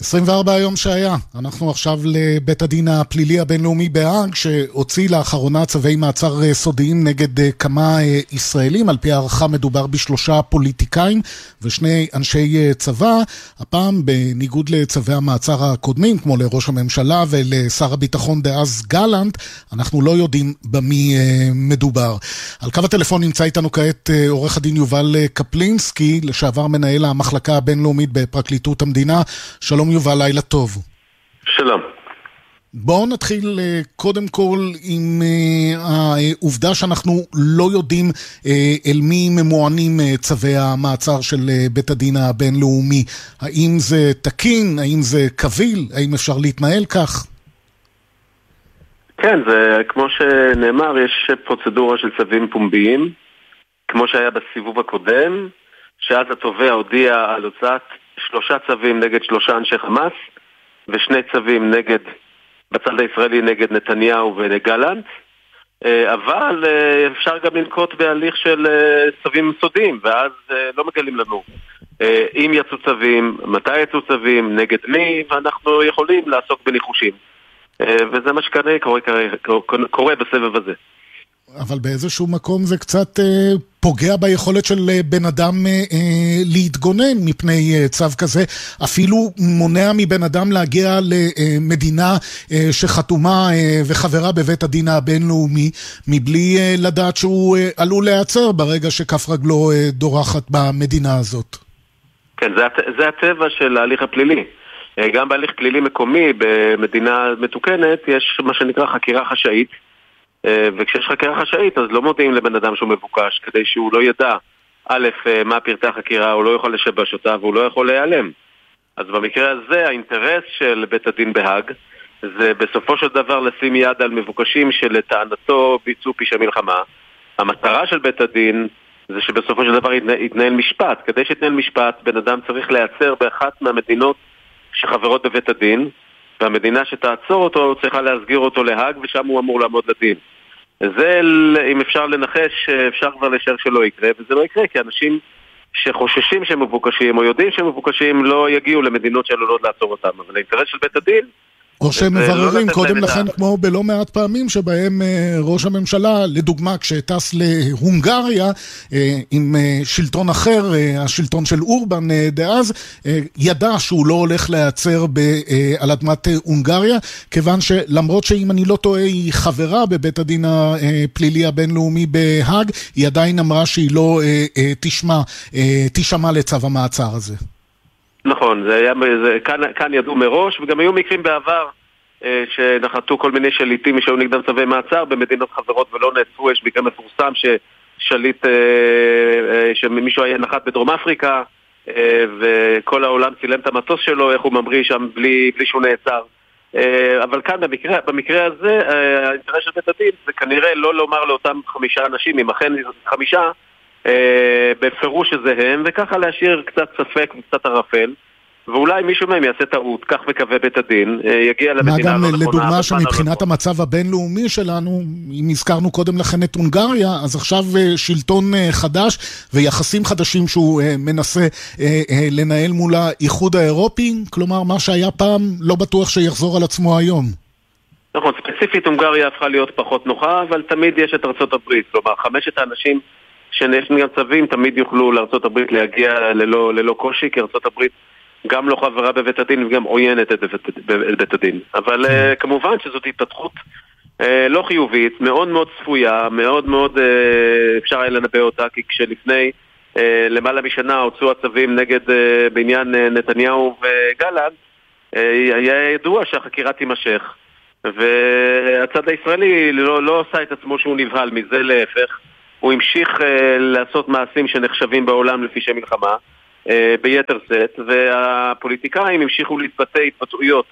24 היום שהיה, אנחנו עכשיו לבית הדין הפלילי הבינלאומי בהאג, שהוציא לאחרונה צווי מעצר סודיים נגד כמה ישראלים. על פי הערכה מדובר בשלושה פוליטיקאים ושני אנשי צבא. הפעם בניגוד לצווי המעצר הקודמים, כמו לראש הממשלה ולשר הביטחון דאז גלנט, אנחנו לא יודעים במי מדובר. על קו הטלפון נמצא איתנו כעת עורך הדין יובל קפלינסקי, לשעבר מנהל המחלקה הבינלאומית בפרקליטות המדינה. שלום יובל, לילה טוב. שלום. בואו נתחיל קודם כל עם העובדה שאנחנו לא יודעים אל מי ממוענים צווי המעצר של בית הדין הבינלאומי. האם זה תקין? האם זה קביל? האם אפשר להתנהל כך? כן, זה כמו שנאמר, יש פרוצדורה של צווים פומביים, כמו שהיה בסיבוב הקודם, שאז התובע הודיע על הוצאת 3 צווים נגד 3 אנשי חמאס, ו2 צווים נגד, בצד הישראלי נגד נתניהו וגלנט, אבל אפשר גם לנקוט בהליך של צווים סודיים, ואז לא מגלים לנו אם יצאו צווים, מתי יצאו צווים, נגד מי, ואנחנו יכולים לעסוק בניחושים. וזה מה שקורה בסבב הזה. אבל באיזשהו מקום זה קצת פוגע ביכולת של בן אדם להתגונן מפני צו כזה, אפילו מונע מבן אדם להגיע למדינה שחתומה וחברה בבית הדין הבינלאומי, מבלי לדעת שהוא עלול להיעצר ברגע שכף רגלו דורחת במדינה הזאת. כן, זה הטבע של ההליך הפלילי. גם בהליך פלילי מקומי במדינה מתוקנת יש מה שנקרא חקירה חשאית, וכשיש חקירה חשאית אז לא מודיעים לבן אדם שהוא מבוקש, כדי שהוא לא ידע א' מה פרטי החקירה, הוא לא יכול לשבש אותה והוא לא יכול להיעלם. אז במקרה הזה האינטרס של בית הדין בהאג זה בסופו של דבר לשים יד על מבוקשים שלטענתו ביצעו פשע מלחמה. המטרה של בית הדין זה שבסופו של דבר יתנהל משפט. כדי שיתנהל משפט בן אדם צריך להיעצר באחת מהמדינות שחברות בבית הדין, והמדינה שתעצור אותו צריכה להסגיר אותו להאג, ושם הוא אמור לעמוד לדין. זה, אם אפשר לנחש, אפשר כבר לשער שלא יקרה, וזה לא יקרה, כי אנשים שחוששים שהם מבוקשים, או יודעים שהם מבוקשים, לא יגיעו למדינות שעלולות לעצור אותם. אבל האינטרס של בית הדין או שהם מבררים קודם לכן, כמו בלא מעט פעמים שבהם ראש הממשלה, לדוגמה כשטס להונגריה עם שלטון אחר, השלטון של אורבן דאז, ידע שהוא לא הולך להיעצר על אדמת הונגריה, כיוון שלמרות שאם אני לא טועה היא חברה בבית הדין הפלילי הבינלאומי בהאג, היא עדיין אמרה שהיא לא תשמע לצו המעצר הזה. נכון, כאן ידעו מראש, וגם היו מקרים בעבר שנחתו כל מיני שליטים שהיו נגדם צווי מעצר במדינות חברות ולא נעצרו. יש מקרה מפורסם ששליט, שמישהו היה נחת בדרום אפריקה וכל העולם צילם את המטוס שלו, איך הוא ממריא שם בלי שהוא נעצר. אבל כאן במקרה הזה האינטרס של בית הדין זה כנראה לא לומר לאותם 5 אנשים, אם אכן 5, בפירוש שזה הם, וככה להשאיר קצת ספק וקצת ערפל, ואולי מישהו מהם יעשה טעות, כך מקווה בית הדין, יגיע למדינה לא נכונה. מה גם לדוגמה שמבחינת המצב הבינלאומי שלנו, אם הזכרנו קודם לכן את הונגריה, אז עכשיו שלטון חדש ויחסים חדשים שהוא מנסה לנהל מול האיחוד האירופי, כלומר מה שהיה פעם לא בטוח שיחזור על עצמו היום. נכון, ספציפית הונגריה הפכה להיות פחות נוחה, אבל תמיד יש את ארצות הברית, כלומר 5 האנשים שיש גם צווים תמיד יוכלו לארצות הברית להגיע ללא קושי, כי ארצות הברית גם לא חברה בבית הדין וגם עוינת את בית הדין. אבל כמובן שזאת התפתחות לא חיובית, מאוד מאוד צפויה, מאוד מאוד אפשר היה לנבא אותה, כי כשלפני למעלה משנה הוצאו הצווים נגד בעניין נתניהו וגלנט, היה ידוע שהחקירה תימשך, והצד הישראלי לא עושה את עצמו שהוא נבהל מזה, להפך, הוא המשיך לעשות מעשים שנחשבים בעולם לפי שם מלחמה ביתר סט, והפוליטיקאים המשיכו להתבטא התבטאויות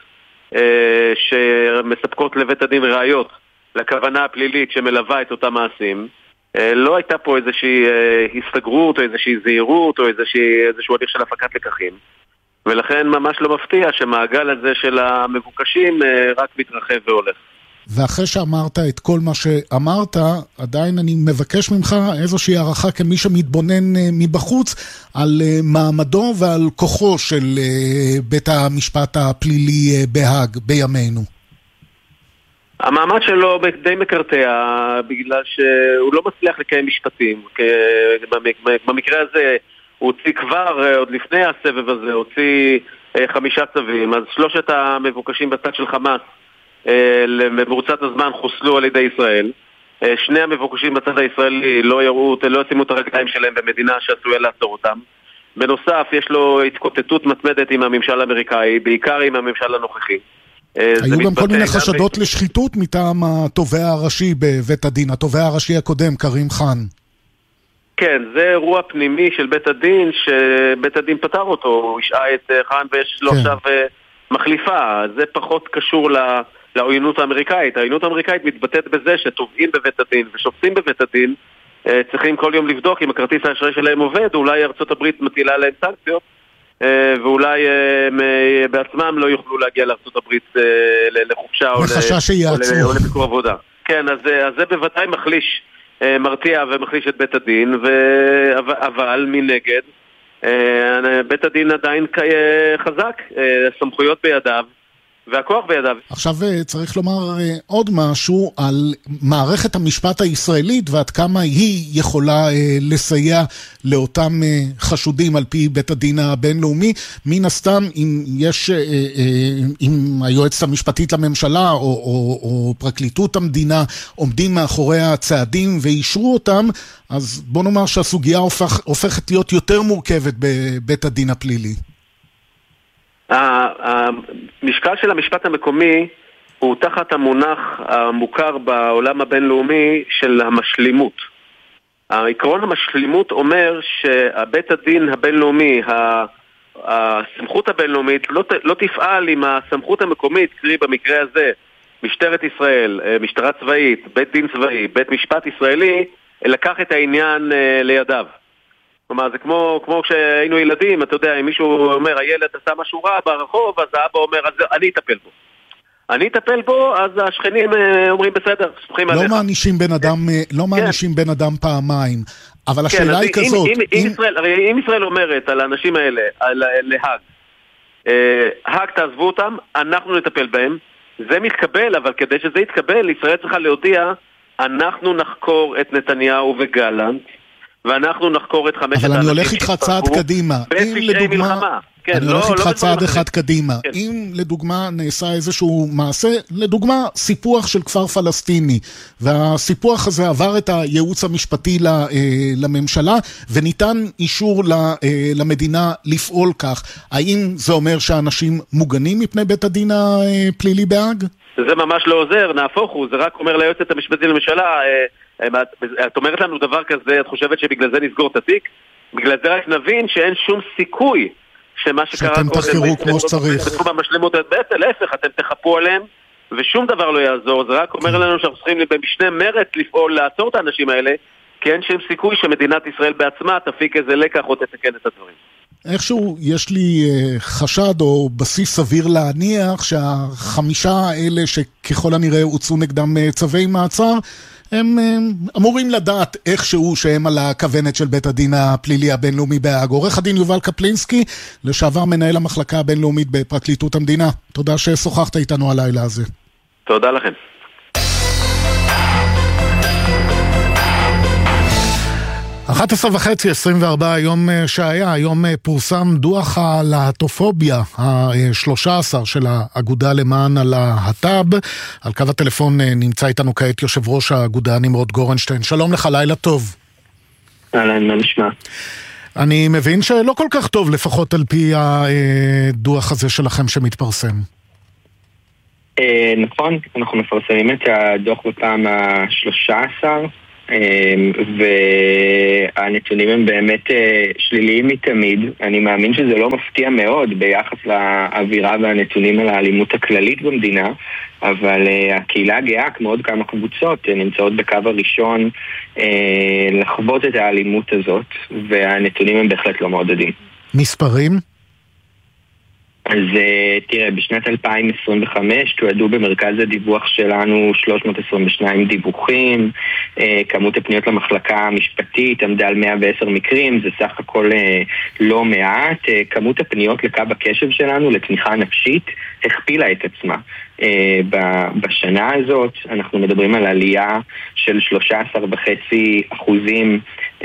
שמספקות לבית הדין ראיות לכוונה הפלילית שמלווה את אותם מעשים. לא הייתה פה איזושהי הסתגרות או איזושהי זהירות או איזשהו הליך של הפקת לקחים, ולכן ממש לא מפתיע שמעגל הזה של המבוקשים רק מתרחב והולך. ואחרי שאמרת את כל מה שאמרת, עדיין אני מבקש ממך איזושהי הערכה כמי שמתבונן מבחוץ על מעמדו ועל כוחו של בית המשפט הפלילי בהאג בימינו. המעמד שלו די מקרטע בגלל שהוא לא מצליח לקיים משפטים. במקרה הזה הוא הוציא כבר, עוד לפני הסבב הזה, הוציא 5 צווים. אז 3 המבוקשים בצד של חמאס למרוצת הזמן חוסלו על ידי ישראל. 2 המבוקשים בצד הישראלי לא ישימו את הרגליים שלהם במדינה שעשויה לעצור אותם. בנוסף יש לו התקוטטות מתמדת עם הממשל האמריקאי, בעיקר עם הממשל הנוכחי. היו גם כל מיני חשדות לשחיתות מטעם התובע הראשי בבית הדין, התובע הראשי הקודם, קרים חן. כן, זה אירוע פנימי של בית הדין, שבית הדין פתר אותו, הוא השעה את חן ויש לו עכשיו מחליפה. זה פחות קשור לעוינות האמריקאית. העוינות האמריקאית מתבטאת בזה שתובעים בבית הדין ושופטים בבית הדין צריכים כל יום לבדוק אם הכרטיס האשראי שלהם עובד, אולי ארצות הברית מטילה להם סנקציות, ואולי בעצמם לא יוכלו להגיע לארצות הברית לחופשה או לביקור עבודה. כן, אז זה בוודאי מחליש, מרתיע ומחליש את בית הדין, אבל מנגד בית הדין עדיין חזק, סמכויות בידיו והכוח בידיו. עכשיו צריך לומר עוד משהו על מערכת המשפט הישראלית ועד כמה היא יכולה לסייע לאותם חשודים על פי בית הדין הבינלאומי. מן הסתם אם היועצת המשפטית לממשלה או פרקליטות המדינה עומדים מאחורי הצעדים ואישרו אותם, אז בוא נאמר שהסוגיה הופכת להיות יותר מורכבת בבית הדין הפלילי. המשקל של המשפט המקומי הוא תחת המונח המוכר בעולם הבינלאומי של המשלימות. העקרון המשלימות אומר שבית הדין הבינלאומי, הסמכות הבינלאומית לא תפעל עם הסמכות המקומית, קרי במקרה הזה משטרת ישראל, משטרה צבאית, בית דין צבאי, בית משפט ישראלי, לקח את העניין לידיו. כלומר, זה כמו כשהיינו ילדים, אתה יודע, אם מישהו אומר, הילד עשה משהו רע ברחוב, אז האבא אומר, אז אני אטפל בו, אז השכנים אומרים, בסדר, סמכים עליך. לא מענישים בן אדם פעמיים, אבל השאלה היא כזאת. אם ישראל אומרת על האנשים האלה, להאג, האג תעזבו אותם, אנחנו נטפל בהם, זה מתקבל, אבל כדי שזה יתקבל, ישראל צריכה להודיע, אנחנו נחקור את נתניהו וגלנט, ואנחנו נחקור את 5 האנשים. אבל אני הולך איתך צעד קדימה. בפשעי מלחמה. אני הולך איתך צעד אחד קדימה. אם לדוגמה נעשה איזשהו מעשה, לדוגמה סיפוח של כפר פלסטיני, והסיפוח הזה עבר את הייעוץ המשפטי לממשלה, וניתן אישור למדינה לפעול כך. האם זה אומר שאנשים מוגנים מפני בית הדין הפלילי בהאג? זה ממש לא עוזר, נהפוך הוא, זה רק אומר ליועצת המשפטית לממשלה, את אומרת לנו דבר כזה, את חושבת שבגלל זה נסגור את התיק? בגלל זה רק נבין שאין שום סיכוי שמה שקרה שאתם תחקרו כמו שצריך. בעצם להפך, אתם תחפו עליהם ושום דבר לא יעזור. זה רק אומר לנו שאנחנו צריכים במשנה מרץ לפעול לעצור את האנשים האלה, כי אין שום סיכוי שמדינת ישראל בעצמה תפיק איזה לקח או תתקן את הדברים. איכשהו יש לי חשד או בסיס סביר להניח שה5 האלה שככל הנראה הוצאו נגדם צווי מעצר, הם אמורים לדעת איכשהו שהם על הכוונת של בית הדין הפלילי הבינלאומי בהאג. עורך הדין יובל קפלינסקי, לשעבר מנהל המחלקה הבינלאומית בפרקליטות המדינה. תודה ששוחחת איתנו הלילה הזה. תודה לכם. 11:30, 24 היום שהיה, היום פורסם דוח הלהט"בופוביה ה-13 של האגודה למען הלהט"ב. על קו הטלפון נמצא איתנו כעת יושב ראש האגודה נמרוד גורנשטיין. שלום לך, לילה טוב. אהלן, מה נשמע? אני מבין שלא כל כך טוב, לפחות על פי הדוח הזה שלכם שמתפרסם. נכון, אנחנו מפרסמים את הדוח בפעם ה-13, והנתונים הם באמת שליליים מתמיד. אני מאמין שזה לא מפתיע מאוד ביחס לאווירה והנתונים על האלימות הכללית במדינה, אבל הקהילה הגאה, כמו עוד כמה קבוצות, נמצאות בקו הראשון לחוות את האלימות הזאת, והנתונים הם בהחלט לא מעודדים. מספרים? אז תראה, בשנת 2025 תועדו במרכז הדיווח שלנו 322 דיווחים, כמות הפניות למחלקה המשפטית עמדה על 110 מקרים, זה סך הכל לא מעט. כמות הפניות לקו הקשב שלנו לתמיכה נפשית הכפילה את עצמה. בשנה הזאת אנחנו מדברים על עלייה של 13.5%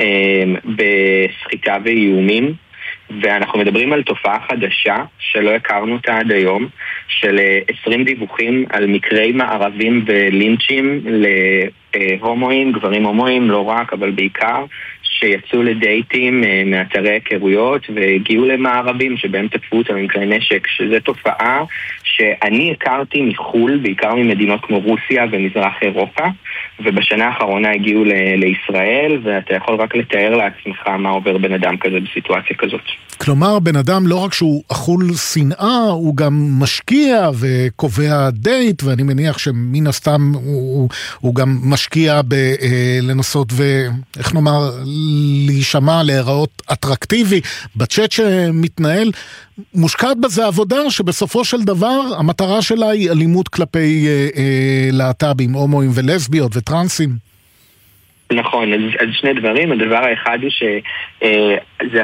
בסחיטה ואיומים, ואנחנו מדברים על תופעה חדשה שלא הכרנו אותה עד היום, של 20 דיווחים על מקרי מערבים ולינצ'ים להומואים, גברים הומואים, לא רק, אבל בעיקר, שיצאו לדייטים מאתרי היכרויות והגיעו למערבים שבהם תקפו אותם עם כלי נשק, שזו תופעה שאני הכרתי מחול, בעיקר ממדינות כמו רוסיה ומזרח אירופה, ובשנה האחרונה הגיעו לישראל, ואתה יכול רק לתאר לעצמך מה עובר בן אדם כזה בסיטואציה כזאת. כלומר, בן אדם לא רק שהוא אכול שנאה, הוא גם משקיע וקובע דייט, ואני מניח שמן הסתם הוא גם משקיע לנסות ואיך נאמר, להישמע, להיראות אטרקטיבי. בצ'אט שמתנהל, מושקעת בזה עבודה שבסופו של דבר המטרה שלה היא אלימות כלפי להט"בים, הומואים ולסביות וטרנסים. נכון, אז שני דברים. הדבר האחד הוא שזה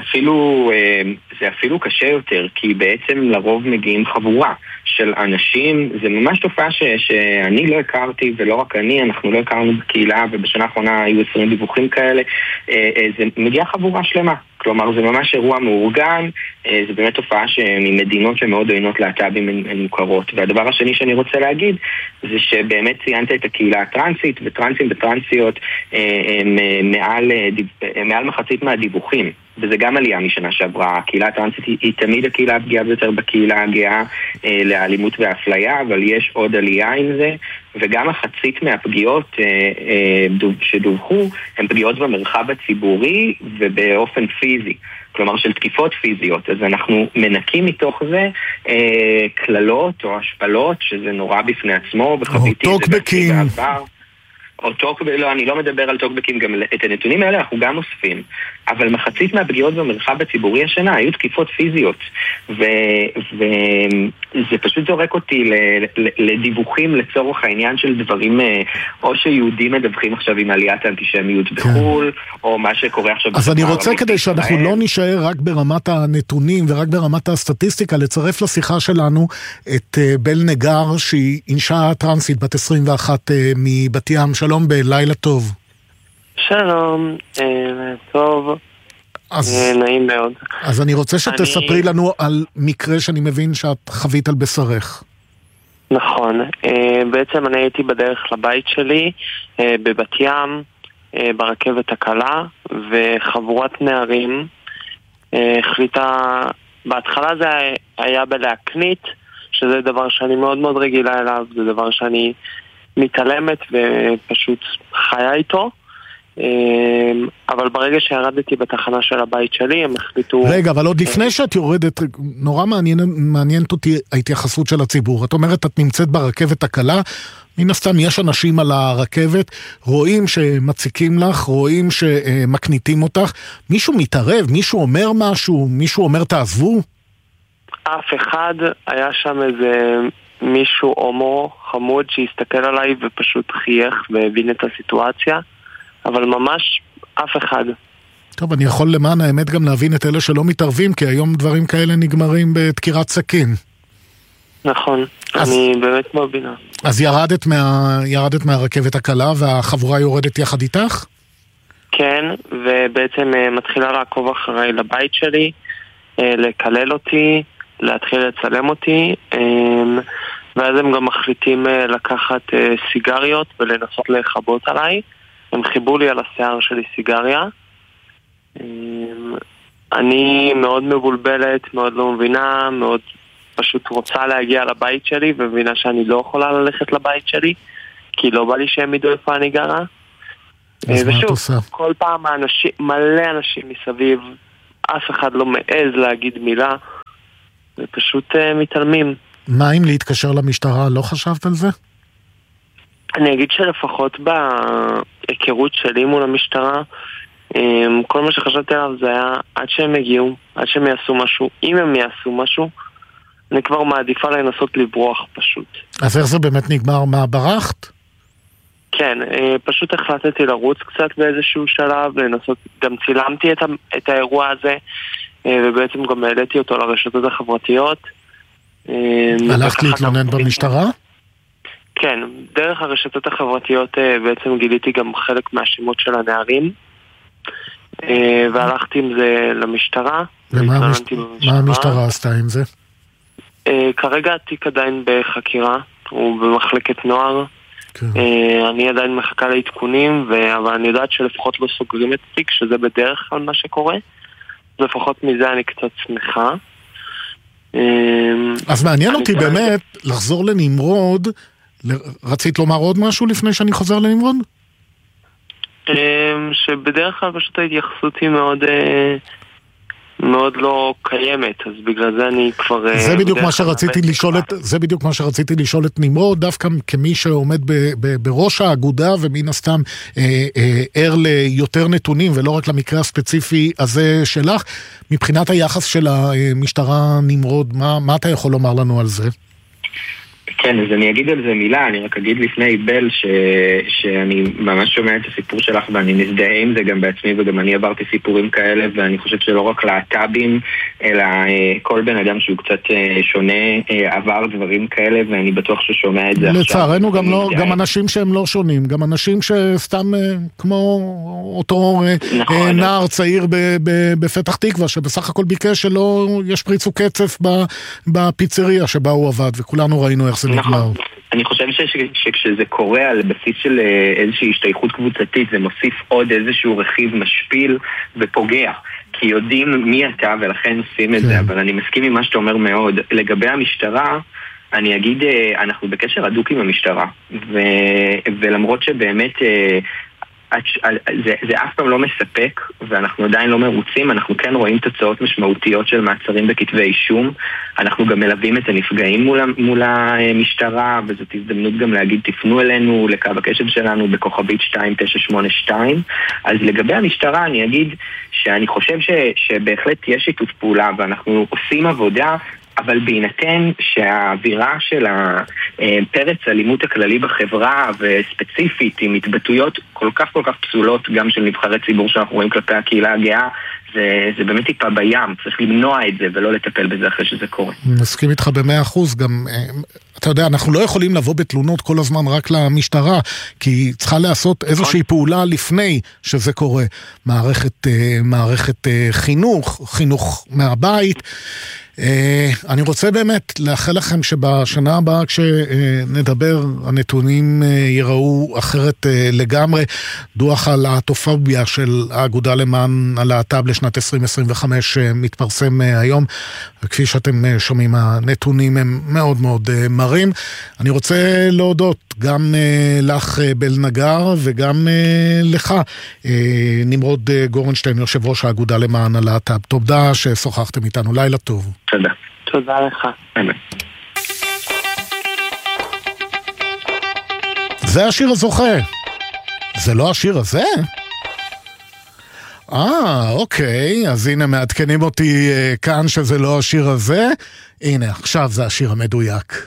אפילו קשה יותר, כי בעצם לרוב מגיעים חבורה של אנשים. זה ממש תופעה שאני לא הכרתי, ולא רק אנחנו לא הכרנו בקהילה, ובשנה האחרונה היו 20 דיווחים כאלה. זה מגיעה חבורה שלמה, כלומר זה ממש אירוע מאורגן. זה באמת תופעה שממדינות שמאוד עוינות להט"בים הן מוכרות. והדבר השני שאני רוצה להגיד זה שבאמת ציינת את הקהילה הטרנסית, וטרנסים וטרנסיות הם מעל מחצית מהדיווחים, וזה גם עלייה משנה שעברה. הקהילה הטרנסית היא תמיד הקהילה הפגיעה ביותר בקהילה הגאה לאלימות ואפליה, אבל יש עוד עלייה עם זה, וגם מחצית מהפגיעות שדווחו הן פגיעות במרחב הציבורי ובאופן פיזי, כלומר של תקיפות פיזיות. אז אנחנו מנקים מתוך זה כללות או השפלות, שזה נורא בפני עצמו, בחוויתי או טוקבקים. לא, אני לא מדבר על טוקבקים, גם את הנתונים האלה אנחנו גם אוספים, אבל מחצית מהפגיעות במרחב הציבורי השנה היו תקיפות פיזיות, וזה פשוט זורק אותי לדיווחים לצורך העניין של דברים, או שיהודים מדווחים עכשיו עם עליית האנטישמיות בחול, או מה שקורה עכשיו. אז אני רוצה, כדי שאנחנו לא נשאר רק ברמת הנתונים ורק ברמת הסטטיסטיקה, לצרף לשיחה שלנו את בל נגר, שהיא אישה טרנסית בת 21 מבת ים. שלום בלילה טוב. שלום, טוב, נעים מאוד. אז אני רוצה שתספרי לנו על מקרה שאני מבין שאת חווית על בשרך. נכון, בעצם אני הייתי בדרך לבית שלי בבת ים, ברכבת הקלה, וחבורת נערים החליטה, בהתחלה זה היה בלהקנית, שזה דבר שאני מאוד מאוד רגילה אליו, זה דבר שאני מתעלמת ופשוט חיה איתו, אבל ברגע שירדתי בתחנה של הבית שלי הם החליטו... רגע, אבל עוד לפני שאת יורדת, נורא מעניינת אותי ההתייחסות של הציבור. את אומרת, את נמצאת ברכבת הקלה, מן הסתם יש אנשים על הרכבת, רואים שמציקים לך, רואים שמקניטים אותך, מישהו מתערב, מישהו אומר משהו, מישהו אומר תעזבו? אף אחד. היה שם איזה מישהו הומו חמוד שהסתכל עליי ופשוט חייך והבין את הסיטואציה, אבל ממש אף אחד. טוב, אני יכול למען האמת גם להבין את אלה שלא מתערבים, כי היום דברים כאלה נגמרים בדקירת סכין. נכון, אני באמת מבינה. אז ירדת מהרכבת הקלה והחבורה יורדת יחד איתך? כן, ובעצם מתחילה לעקוב אחריי לבית שלי, לקלל אותי, להתחיל לצלם אותי, ואז הם גם מחליטים לקחת סיגריות ולנסות לחבות עליי. הם חיבו לי על השיער שלי סיגריה. אני מאוד מבולבלת, מאוד לא מבינה, מאוד פשוט רוצה להגיע לבית שלי, ומבינה שאני לא יכולה ללכת לבית שלי, כי לא בא לי שהם ידעו איפה אני גרה. ושוב, כל פעם מלא אנשים מסביב, אף אחד לא מעז להגיד מילה, ופשוט מתעלמים. מה אם להתקשר למשטרה? לא חשבת על זה? אני אגיד שלפחות בהיכרות שלי מול המשטרה, כל מה שחשבתי עליו זה היה עד שהם הגיעו, עד שהם יעשו משהו. אם הם יעשו משהו, אני כבר מעדיפה לנסות לברוח פשוט. אז איך זה באמת נגמר? מה, ברחת? כן, פשוט החלטתי לרוץ קצת באיזשהו שלב, לנסות, גם צילמתי את האירוע הזה, ובעצם גם העליתי אותו לרשתות החברתיות. הלכת להתלונן במשטרה? כן, דרך הרשתות החברתיות בעצם גיליתי גם חלק מהשמות של הנערים, והלכתי עם זה למשטרה. ומה המשטרה עשתה עם זה? כרגע התיק עדיין בחקירה, הוא במחלקת נוער. אני עדיין מחכה לעדכונים, אבל אני יודעת שלפחות לא סוגרים את התיק, שזה בדרך כלל מה שקורה. לפחות מזה אני קצת שמחה. אז מעניין אותי באמת לחזור לנמרוד. רצית לומר עוד משהו לפני שאני חוזר לנמרוד? שבדרך כלל פשוט ההתייחסות היא מאוד לא קיימת, אז בגלל זה אני כבר... זה בדיוק מה שרציתי לשאול את נמרוד, דווקא כמי שעומד בראש האגודה, ומן הסתם ער ליותר נתונים, ולא רק למקרה הספציפי הזה שלך, מבחינת היחס של המשטרה נמרוד, מה אתה יכול לומר לנו על זה? כן, אז אני אגיד על זה מילה, אני רק אגיד לפני בל שאני ממש שומע את הסיפור שלך ואני מזדהה עם זה גם בעצמי, וגם אני עברתי סיפורים כאלה, ואני חושב שלא רק להט"בים, אלא כל בן אדם שהוא קצת שונה עבר דברים כאלה, ואני בטוח ששומע את זה עכשיו. לצערנו גם אנשים שהם לא שונים, גם אנשים שסתם כמו אותו נער צעיר בפתח תקווה, שבסך הכל ביקש שלא יש פריצו קצף בפיצריה שבה הוא עבד, וכולנו ראינו איך זה נגמר. אני חושב שכשזה קורה על בסיס של איזושהי השתייכות קבוצתית, זה מוסיף עוד איזשהו רכיב משפיל ופוגע, כי יודעים מי אתה ולכן עושים את זה, אבל אני מסכים עם מה שאתה אומר מאוד. לגבי המשטרה, אני אגיד, אנחנו בקשר הדוק עם המשטרה, ולמרות שבאמת זה אף פעם לא מספק, ואנחנו עדיין לא מרוצים, אנחנו כן רואים תוצאות משמעותיות של מעצרים בכתבי אישום, אנחנו גם מלווים את הנפגעים מול המשטרה, וזאת הזדמנות גם להגיד, תפנו אלינו לקו הקשב שלנו בכוכבית 2982. אז לגבי המשטרה אני אגיד שאני חושב שבהחלט יש שיתוף פעולה, ואנחנו עושים עבודה, אבל בהינתן שהאווירה של הפרץ האלימות הכללי בחברה, וספציפית עם התבטאויות כל כך פסולות, גם של נבחרי ציבור שאנחנו רואים כלפי הקהילה הגאה, זה באמת טיפה בים, צריך למנוע את זה ולא לטפל בזה אחרי שזה קורה. מסכים איתך ב100%, גם, אתה יודע, אנחנו לא יכולים לבוא בתלונות כל הזמן רק למשטרה, כי צריכה לעשות איזושהי פעולה לפני שזה קורה. מערכת חינוך מהבית. אני רוצה באמת לאחל לכם שבשנה הבאה כשנדבר הנתונים ייראו אחרת לגמרי. דוח על האטופוביה של האגודה למען הלהט"ב לשנת 2025 מתפרסם היום, וכפי שאתם שומעים הנתונים הם מאוד מאוד מרים. אני רוצה להודות גם לך בל נגר וגם לך נמרוד גורנשטיין, יושב ראש האגודה למען הלהט"ב. תודה ששוחחתם איתנו, לילה טוב. תודה. תודה לך. זה השיר הזוכה. זה לא השיר הזה? אוקיי, אז הנה מעדכנים אותי כאן שזה לא השיר הזה. הנה, עכשיו זה השיר המדויק.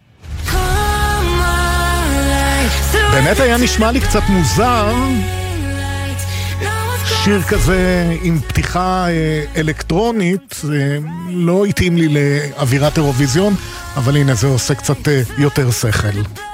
באמת היה נשמע לי קצת מוזר, שיר כזה עם פתיחה אלקטרונית, לא התאים לי לאווירת אירוויזיון, אבל הנה זה עושה קצת יותר שכל.